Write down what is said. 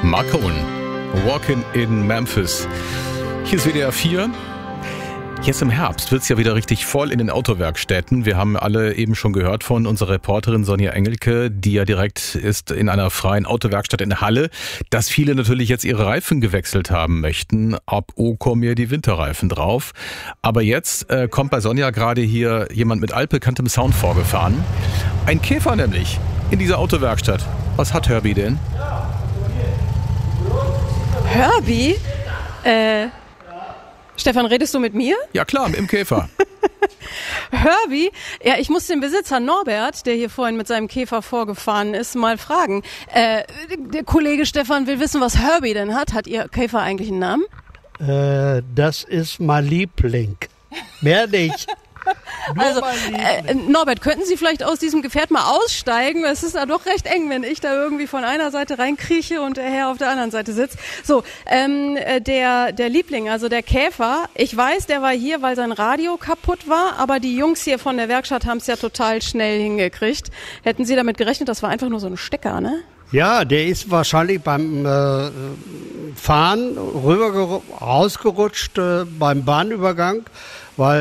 Marcone, Walking in Memphis. Hier ist WDR 4. Jetzt im Herbst wird's ja wieder richtig voll in den Autowerkstätten. Wir haben alle eben schon gehört von unserer Reporterin Sonja Engelke, die ja direkt ist in einer freien Autowerkstatt in Halle, dass viele natürlich jetzt ihre Reifen gewechselt haben möchten. Ab kommen ja die Winterreifen drauf. Aber jetzt kommt bei Sonja gerade hier jemand mit altbekanntem Sound vorgefahren. Ein Käfer nämlich in dieser Autowerkstatt. Was hat Herbie denn? Herbie? Stefan, redest du mit mir? Ja klar, im Käfer. Herbie? Ja, ich muss den Besitzer Norbert, der hier vorhin mit seinem Käfer vorgefahren ist, mal fragen. Der Kollege Stefan will wissen, was Herbie denn hat. Hat Ihr Käfer eigentlich einen Namen? Das ist mein Liebling. Mehr nicht. Also, Norbert, könnten Sie vielleicht aus diesem Gefährt mal aussteigen? Es ist ja doch recht eng, wenn ich da irgendwie von einer Seite reinkrieche und der Herr auf der anderen Seite sitzt. So, der Liebling, also der Käfer, ich weiß, der war hier, weil sein Radio kaputt war, aber die Jungs hier von der Werkstatt haben es ja total schnell hingekriegt. Hätten Sie damit gerechnet, das war einfach nur so ein Stecker, ne? Ja, der ist wahrscheinlich beim Fahren rausgerutscht beim Bahnübergang, weil